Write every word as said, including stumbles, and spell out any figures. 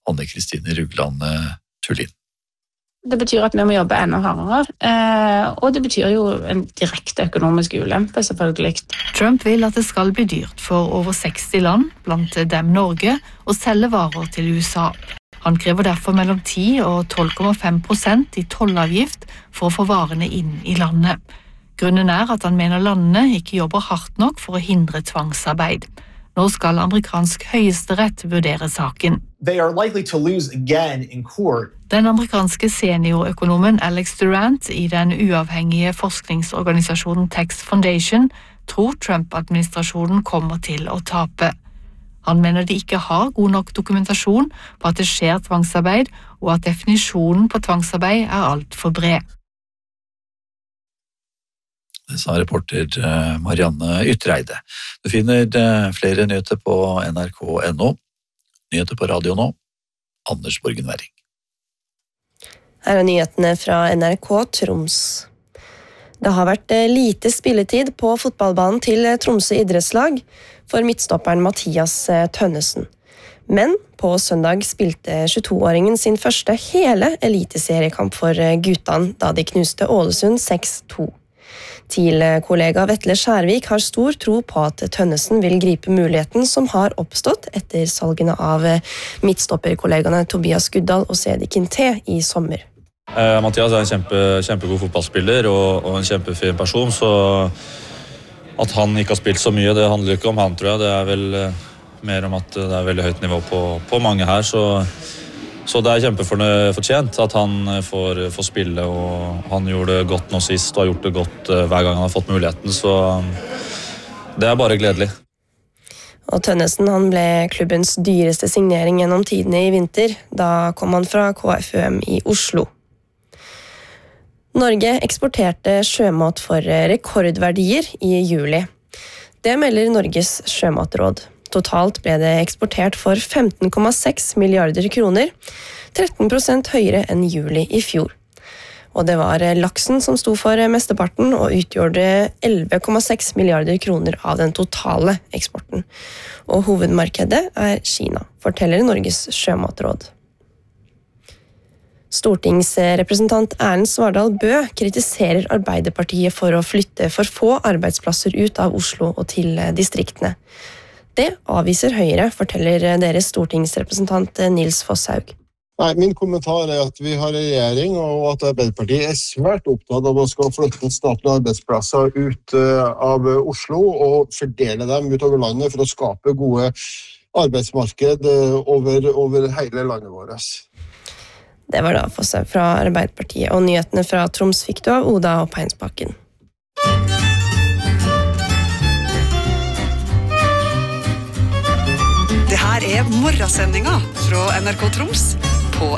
Anne Kristine Rugland Tullin. Det betyr at vi må jobbe enda hardere, og det betyr jo en direkte økonomisk ulempe, selvfølgelig. Trump vil at det skal bli dyrt for over seksti land, blant dem Norge, å selge varer til U S A. Han krever derfor mellom ti og tolv komma fem prosent i tollavgift for å få varene inn i landet. Grunnen er at han mener landene ikke jobber hardt nok for å hindre tvangsarbeid. Nå skal amerikansk høyesterett vurdere saken. They are likely to lose again in court. Den amerikanske seniorøkonomen Alex Durant i den uavhengige forskningsorganisasjonen Tax Foundation tror Trump-administrasjonen kommer til å tape. Han mener de ikke har god nok dokumentasjon på at det skjer tvangsarbeid, og at definisjonen på tvangsarbeid er alt for bred. Det sa reporter Marianne Ytreide. Du finner flere nyheter på N R K punktum N O. Nyheter på radio nå. Anders Borgen Werring. Her er nyhetene fra N R K Troms. Det har vært lite spilletid på fotballbanen til Tromsø idrettslag for midtstopperen Mathias Tønnesen. Men på søndag spilte tjueto-åringen sin første hele eliteseriekamp for guttene da de knuste Ålesund seks to. TIL-kollega Vetle Skjærvik har stor tro på at Tønnesen vil gripe muligheten som har oppstått etter salgene av midtstopperkollegene Tobias Guddal og Sedi Kinté i sommer. Eh, Mathias er en kjempe, kjempegod fotballspiller og, og en kjempefin person, så at han ikke har spilt så mye, det handler ikke om han, tror jeg. Det er vel eh, mer om at det er veldig høyt nivå på, på mange her, så Så det er kjempefortjent at han får, får spille, og han gjorde det godt nå sist, og har gjort det godt hver gang han har fått muligheten, så det er bare gledelig. Og Tønnesen han ble klubbens dyreste signering gjennom tidene i vinter. Da kom han fra K F U M i Oslo. Norge eksporterte sjømat for rekordverdier i juli. Det melder Norges sjømatråd. Totalt ble det eksportert for femten komma seks milliarder kroner, tretten prosent høyere enn juli i fjor. Og det var laksen som sto for mesteparten og utgjorde elleve komma seks milliarder kroner av den totale eksporten. Og hovedmarkedet er Kina, forteller Norges sjømatråd. Stortingsrepresentant Erlend Svardal Bø kritiserer Arbeiderpartiet for å flytte for få arbeidsplasser ut av Oslo og til distriktene. Det avviser Høyre, forteller deres stortingsrepresentant Nils Fosshaug. Nei, min kommentar er at vi har en regjering, og at Arbeiderpartiet er svært opptatt av å skal flytte statlige arbeidsplasser ut av Oslo og fordele dem utover landet for å skape gode arbeidsmarked over, over hele landet vårt. Det var da Fosshaug fra Arbeiderpartiet, og nyhetene fra Troms fikk du av Oda og Peinsbakken. Det her er morgensendinga fra N R K Troms